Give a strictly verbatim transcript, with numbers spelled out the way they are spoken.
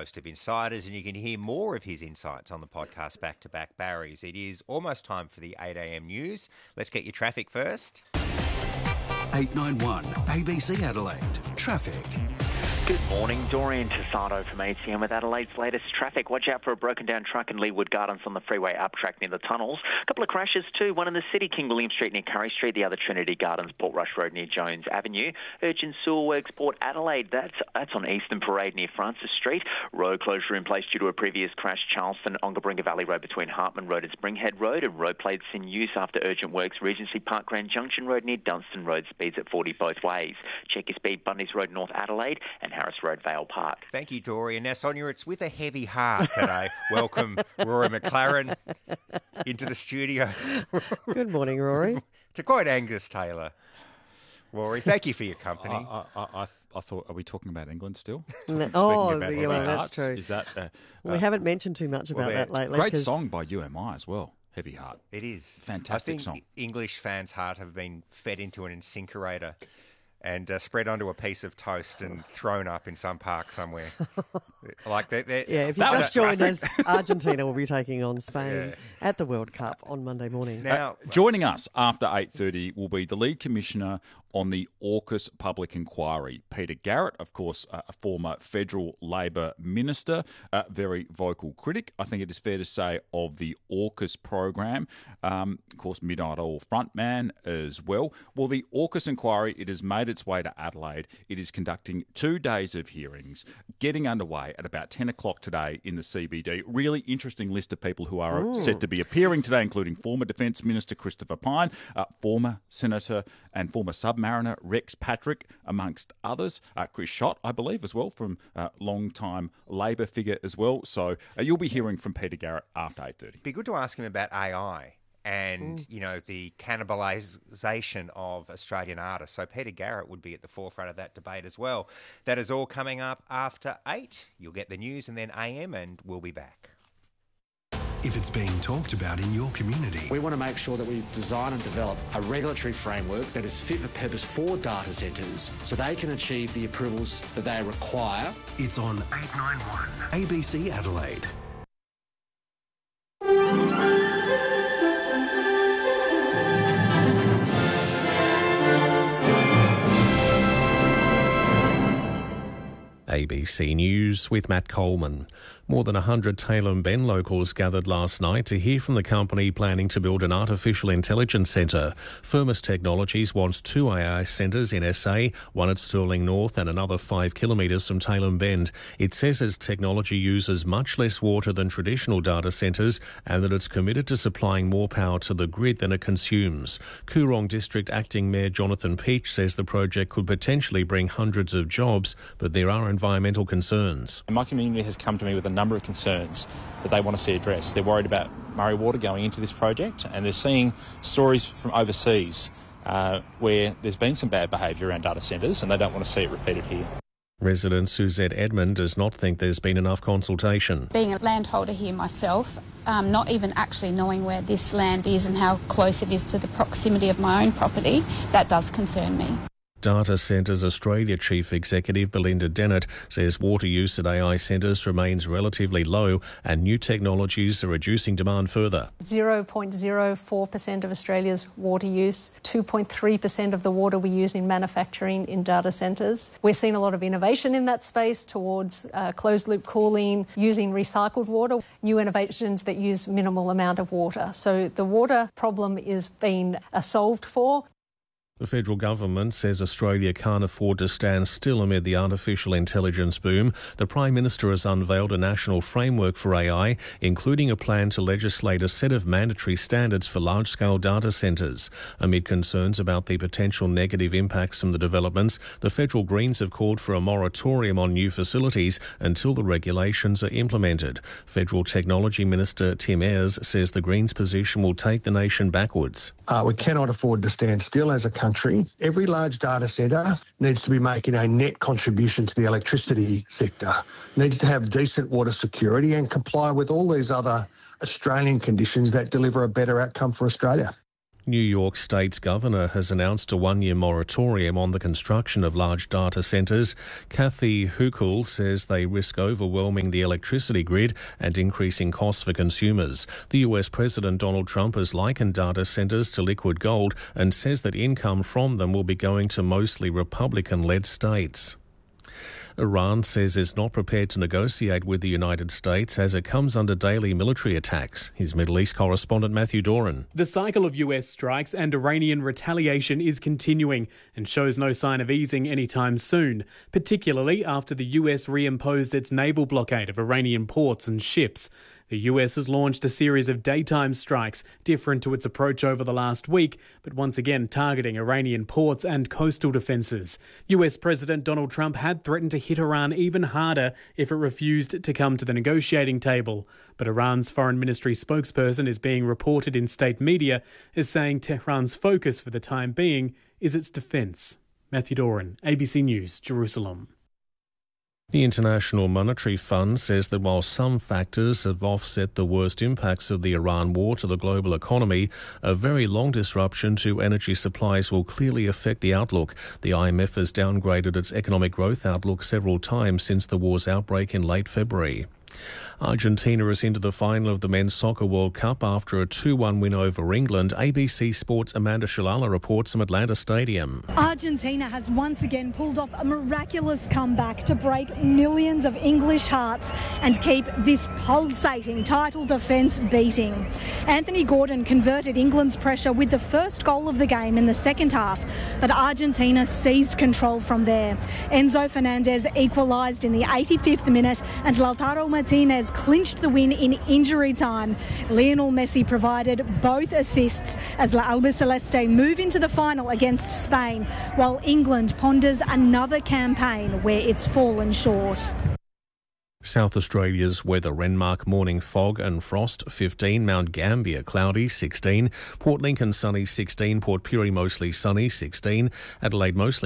host of Insiders, and you can hear more of his insights on the podcast Back to Back Barry's. It is almost time for the eight a.m. news. Let's get your traffic first. eight ninety-one A B C Adelaide. Traffic. Good morning, Dorian Tassado from A T M with Adelaide's latest traffic. Watch out for a broken down truck in Leewood Gardens on the freeway uptrack near the tunnels. A couple of crashes too, one in the city, King William Street near Curry Street, the other Trinity Gardens, Portrush Road near Jones Avenue. Urgent Sewer Works, Port Adelaide, that's that's on Eastern Parade near Francis Street. Road closure in place due to a previous crash, Charleston, Ongabrunga Valley Road between Hartman Road and Springhead Road, and road plates in use after urgent works, Regency Park Grand Junction Road near Dunstan Road, speeds at forty both ways. Check your speed, Bundy's Road, North Adelaide, and Harris Road, Vale Park. Thank you, Dorian. Now, Sonia, it's with a heavy heart today. Welcome Rory McLaren into the studio. Good morning, Rory. To quote Angus Taylor. Rory, thank you for your company. I, I, I, I thought, are we talking about England still? No, oh, about yeah, well, that's hearts? true. Is that uh, we uh, haven't mentioned too much about well, that lately. great 'cause song by U M I as well. Heavy Heart. It is. Fantastic I think song. English fans' heart have been fed into an incinerator and uh, spread onto a piece of toast and thrown up in some park somewhere. Like they're, they're, Yeah, if you That just was joined us, Argentina will be taking on Spain Yeah. at the World Cup on Monday morning. Now, Uh, joining us after eight thirty will be the lead commissioner on the AUKUS public inquiry, Peter Garrett, of course, uh, a former federal Labor minister, a very vocal critic, I think it is fair to say, of the AUKUS program. Um, of course, Midnight Oil frontman as well. Well, the AUKUS inquiry, it has made its way to Adelaide. It is conducting two days of hearings, getting underway at about ten o'clock today in the C B D. Really interesting list of people who are Ooh. set to be appearing today, including former Defence Minister Christopher Pyne, uh, former Senator and former Submariner Rex Patrick, amongst others. Uh, Chris Schott, I believe, as well, from uh, long-time Labor figure as well. So uh, you'll be hearing from Peter Garrett after eight thirty. be good to ask him about A I and, mm. you know, the cannibalisation of Australian artists. So Peter Garrett would be at the forefront of that debate as well. That is all coming up after eight. You'll get the news and then A M, and we'll be back. If it's being talked about in your community, we want to make sure that we design and develop a regulatory framework that is fit for purpose for data centres so they can achieve the approvals that they require. It's on eight ninety-one A B C Adelaide. A B C News with Matt Coleman. More than one hundred Tailem Bend locals gathered last night to hear from the company planning to build an artificial intelligence centre. Firmus Technologies wants two A I centres in S A, one at Stirling North and another five kilometres from Tailem Bend. It says its technology uses much less water than traditional data centres and that it's committed to supplying more power to the grid than it consumes. Coorong District Acting Mayor Jonathan Peach says the project could potentially bring hundreds of jobs, but there are environmental concerns. My community has come to me with a number of concerns that they want to see addressed. They're worried about Murray Water going into this project, and they're seeing stories from overseas uh, where there's been some bad behaviour around data centres, and they don't want to see it repeated here. Resident Suzette Edmond does not think there's been enough consultation. Being a landholder here myself, um, not even actually knowing where this land is and how close it is to the proximity of my own property, that does concern me. Data Centres Australia Chief Executive Belinda Dennett says water use at A I centres remains relatively low and new technologies are reducing demand further. zero point zero four percent of Australia's water use, two point three percent of the water we use in manufacturing in data centres. We're seeing a lot of innovation in that space towards uh, closed-loop cooling, using recycled water, new innovations that use minimal amount of water. So the water problem is being uh, solved for. The federal government says Australia can't afford to stand still amid the artificial intelligence boom. The Prime Minister has unveiled a national framework for A I, including a plan to legislate a set of mandatory standards for large-scale data centres. Amid concerns about the potential negative impacts from the developments, the federal Greens have called for a moratorium on new facilities until the regulations are implemented. Federal Technology Minister Tim Ayres says the Greens' position will take the nation backwards. Uh, we cannot afford to stand still as a country. Every large data centre needs to be making a net contribution to the electricity sector, needs to have decent water security and comply with all these other Australian conditions that deliver a better outcome for Australia. New York State's governor has announced a one-year moratorium on the construction of large data centres. Kathy Hochul says they risk overwhelming the electricity grid and increasing costs for consumers. The U S President Donald Trump has likened data centres to liquid gold and says that income from them will be going to mostly Republican-led states. Iran says it's not prepared to negotiate with the United States as it comes under daily military attacks. His Middle East correspondent Matthew Doran. The cycle of U S strikes and Iranian retaliation is continuing and shows no sign of easing anytime soon, particularly after the U S reimposed its naval blockade of Iranian ports and ships. The U S has launched a series of daytime strikes, different to its approach over the last week, but once again targeting Iranian ports and coastal defences. U S President Donald Trump had threatened to hit Iran even harder if it refused to come to the negotiating table. But Iran's foreign ministry spokesperson is being reported in state media as saying Tehran's focus for the time being is its defence. Matthew Doran, A B C News, Jerusalem. The International Monetary Fund says that while some factors have offset the worst impacts of the Iran war to the global economy, a very long disruption to energy supplies will clearly affect the outlook. The I M F has downgraded its economic growth outlook several times since the war's outbreak in late February. Argentina is into the final of the Men's Soccer World Cup after a two one win over England. A B C Sports' Amanda Shalala reports from Atlanta Stadium. Argentina has once again pulled off a miraculous comeback to break millions of English hearts and keep this pulsating title defence beating. Anthony Gordon converted England's pressure with the first goal of the game in the second half, but Argentina seized control from there. Enzo Fernandez equalised in the eighty-fifth minute and Lautaro Martinez clinched the win in injury time. Lionel Messi provided both assists as La Albiceleste move into the final against Spain, while England ponders another campaign where it's fallen short. South Australia's weather: Renmark morning fog and frost fifteen, Mount Gambier cloudy sixteen, Port Lincoln sunny sixteen, Port Pirie mostly sunny sixteen, Adelaide mostly